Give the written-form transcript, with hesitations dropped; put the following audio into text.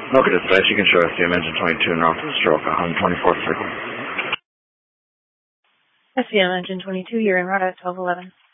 Okay, dispatch, you can show SDM engine 22 and route to the stroke, 124th circle. SDM engine 22, you're en route at 1211.